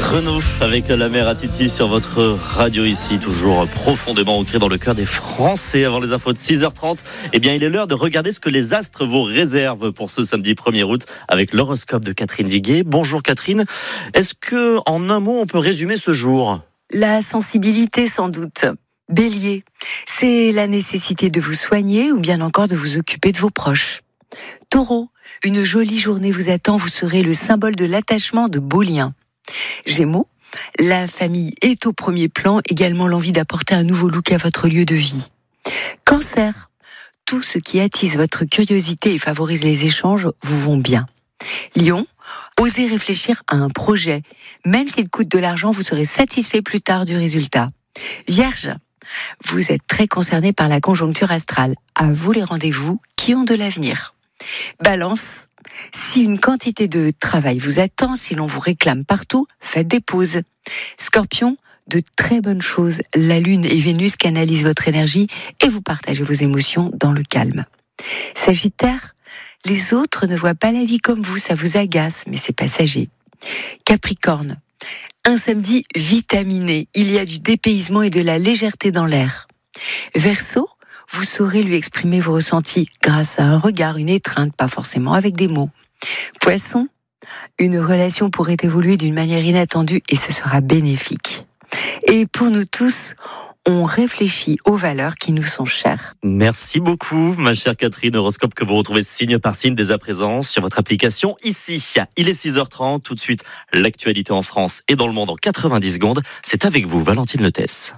Renaud avec la mer à Titi sur votre radio ici, toujours profondément ancré dans le cœur des Français. Avant les infos de 6h30, eh bien il est l'heure de regarder ce que les astres vous réservent pour ce samedi 1er août avec l'horoscope de Catherine Viguet. Bonjour Catherine, est-ce que en un mot on peut résumer ce jour ? La sensibilité sans doute. Bélier, c'est la nécessité de vous soigner ou bien encore de vous occuper de vos proches. Taureau, une jolie journée vous attend, vous serez le symbole de l'attachement de beaux liens. Gémeaux, la famille est au premier plan, également l'envie d'apporter un nouveau look à votre lieu de vie. Cancer, tout ce qui attise votre curiosité et favorise les échanges vous vont bien. Lion, osez réfléchir à un projet. Même s'il coûte de l'argent, vous serez satisfait plus tard du résultat. Vierge, vous êtes très concerné par la conjoncture astrale. À vous les rendez-vous qui ont de l'avenir. Balance, si une quantité de travail vous attend, si l'on vous réclame partout, faites des pauses. Scorpion, de très bonnes choses. La Lune et Vénus canalisent votre énergie et vous partagez vos émotions dans le calme. Sagittaire, les autres ne voient pas la vie comme vous, ça vous agace, mais c'est passager. Capricorne, un samedi vitaminé, il y a du dépaysement et de la légèreté dans l'air. Verseau, vous saurez lui exprimer vos ressentis grâce à un regard, une étreinte, pas forcément avec des mots. Poisson, une relation pourrait évoluer d'une manière inattendue et ce sera bénéfique. Et pour nous tous, on réfléchit aux valeurs qui nous sont chères. Merci beaucoup, ma chère Catherine. Horoscope que vous retrouvez signe par signe dès à présent sur votre application ici. Il est 6h30. Tout de suite, l'actualité en France et dans le monde en 90 secondes. C'est avec vous, Valentine Letès.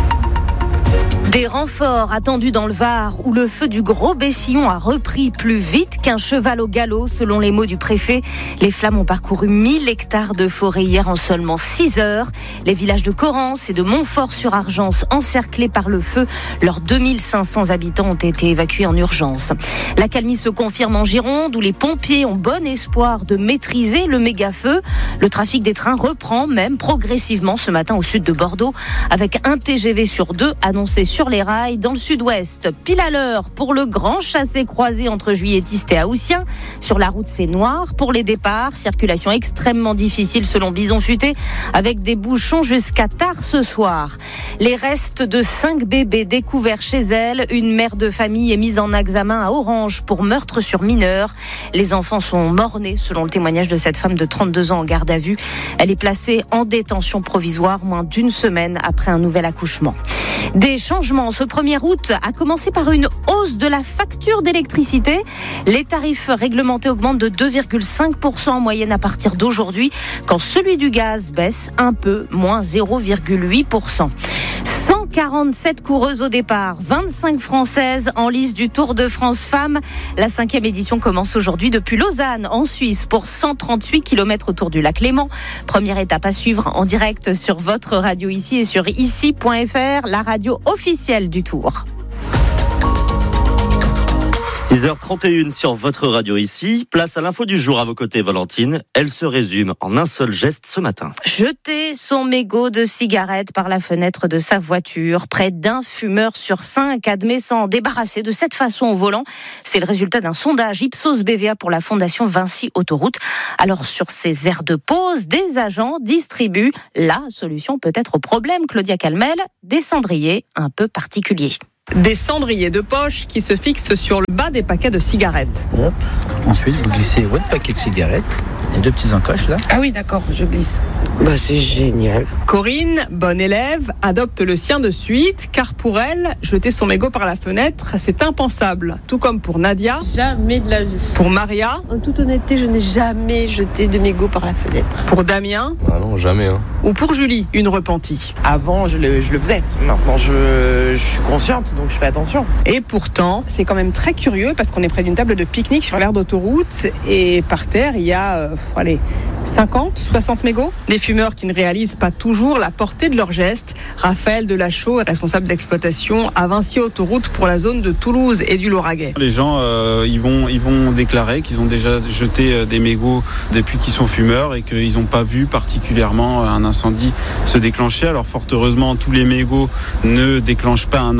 Des renforts attendus dans le Var où le feu du Gros Bessillon a repris plus vite qu'un cheval au galop selon les mots du préfet. Les flammes ont parcouru 1000 hectares de forêt hier en seulement 6 heures. Les villages de Corrence et de Montfort-sur-Argence encerclés par le feu. Leurs 2500 habitants ont été évacués en urgence. L'accalmie se confirme en Gironde où les pompiers ont bon espoir de maîtriser le méga-feu. Le trafic des trains reprend même progressivement ce matin au sud de Bordeaux avec un TGV sur 2 annoncé sur les rails dans le sud-ouest. Pile à l'heure pour le grand chassé-croisé entre Juilletiste et Haussien. Sur la route, c'est noir pour les départs. Circulation extrêmement difficile selon Bison Futé avec des bouchons jusqu'à tard ce soir. Les restes de 5 bébés découverts chez elle. Une mère de famille est mise en examen à Orange pour meurtre sur mineur. Les enfants sont morts-nés selon le témoignage de cette femme de 32 ans en garde à vue. Elle est placée en détention provisoire moins d'une semaine après un nouvel accouchement. Des changements ce 1er août, à commencer par une hausse de la facture d'électricité. Les tarifs réglementés augmentent de 2,5% en moyenne à partir d'aujourd'hui, quand celui du gaz baisse un peu, moins 0,8%. 147 coureuses au départ, 25 Françaises en lice du Tour de France Femmes. La 5e édition commence aujourd'hui depuis Lausanne, en Suisse, pour 138 km autour du lac Léman. Première étape à suivre en direct sur votre radio ici et sur ici.fr, la radio officielle du Tour. 6h31 sur votre radio ici. Place à l'info du jour à vos côtés, Valentine. Elle se résume en un seul geste ce matin. Jeter son mégot de cigarette par la fenêtre de sa voiture. Près d'un fumeur sur 5 admet s'en débarrasser de cette façon au volant. C'est le résultat d'un sondage Ipsos BVA pour la Fondation Vinci Autoroute. Alors sur ces aires de pause, des agents distribuent la solution peut-être au problème. Claudia Calmel, des cendriers un peu particuliers. Des cendriers de poche qui se fixent sur le bas des paquets de cigarettes. Hop. Ensuite, vous glissez votre paquet de cigarettes. Il y a 2 petits encoches là. Ah oui, d'accord, je glisse. Bah, c'est génial. Corinne, bonne élève, adopte le sien de suite, car pour elle, jeter son mégot par la fenêtre, c'est impensable. Tout comme pour Nadia. Jamais de la vie. Pour Maria. En toute honnêteté, je n'ai jamais jeté de mégot par la fenêtre. Pour Damien. Ah non, jamais. Ou pour Julie, une repentie. Avant, je le faisais. Maintenant, je suis consciente, donc je fais attention. Et pourtant, c'est quand même très curieux parce qu'on est près d'une table de pique-nique sur l'aire d'autoroute et par terre, il y a 50, 60 mégots. Des fumeurs qui ne réalisent pas toujours la portée de leurs gestes. Raphaël Delachaux est responsable d'exploitation à Vinci Autoroute pour la zone de Toulouse et du Lauragais. Les gens, ils vont déclarer qu'ils ont déjà jeté des mégots depuis qu'ils sont fumeurs et qu'ils n'ont pas vu particulièrement un incendie se déclencher. Alors fort heureusement, tous les mégots ne déclenchent pas un incendie.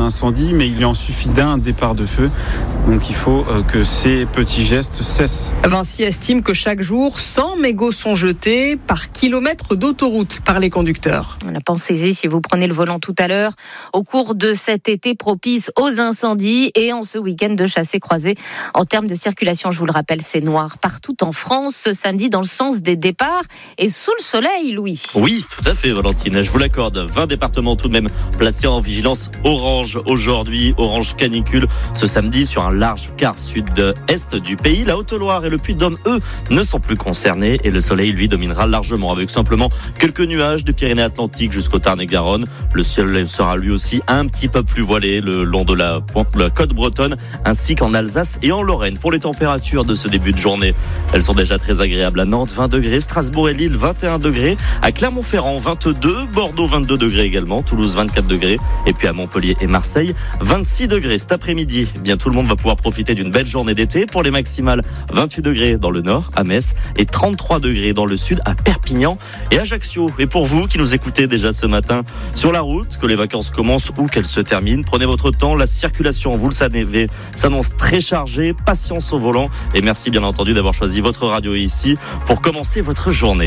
incendie, mais il en suffit d'un départ de feu. Donc il faut que ces petits gestes cessent. Vinci estime que chaque jour, 100 mégots sont jetés par kilomètre d'autoroute par les conducteurs. Pensez-y si vous prenez le volant tout à l'heure, au cours de cet été propice aux incendies et en ce week-end de chassé-croisé. En termes de circulation, je vous le rappelle, c'est noir partout en France ce samedi dans le sens des départs et sous le soleil, Louis. Oui, tout à fait, Valentine. Je vous l'accorde. 20 départements tout de même placés en vigilance orange aujourd'hui, orange canicule ce samedi sur un large quart sud-est du pays. La Haute-Loire et le Puy-de-Dôme, eux, ne sont plus concernés et le soleil, lui, dominera largement avec simplement quelques nuages des Pyrénées-Atlantiques jusqu'au Tarn-et-Garonne. Le ciel sera lui aussi un petit peu plus voilé le long de la côte bretonne ainsi qu'en Alsace et en Lorraine. Pour les températures de ce début de journée, elles sont déjà très agréables. À Nantes, 20 degrés, Strasbourg et Lille, 21 degrés. À Clermont-Ferrand, 22, Bordeaux, 22 degrés également, Toulouse, 24 degrés. Et puis à Montpellier et Marseille, 26 degrés cet après-midi. Bien, tout le monde va pouvoir profiter d'une belle journée d'été. Pour les maximales, 28 degrés dans le nord, à Metz, et 33 degrés dans le sud, à Perpignan et Ajaccio. Et pour vous qui nous écoutez déjà ce matin sur la route, que les vacances commencent ou qu'elles se terminent, prenez votre temps. La circulation, vous le savez, s'annonce très chargée. Patience au volant. Et merci bien entendu d'avoir choisi votre radio ici pour commencer votre journée.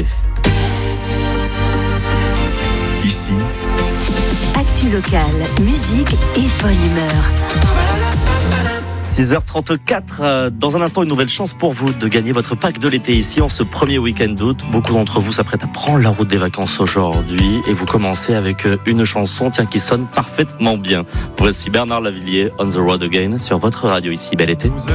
Ici, actu local, musique et bonne humeur. 6h34, dans un instant, une nouvelle chance pour vous de gagner votre pack de l'été ici en ce premier week-end d'août. Beaucoup d'entre vous s'apprêtent à prendre la route des vacances aujourd'hui et vous commencez avec une chanson qui sonne parfaitement bien. Voici Bernard Lavilliers, On the Road Again, sur votre radio ici. Bel été.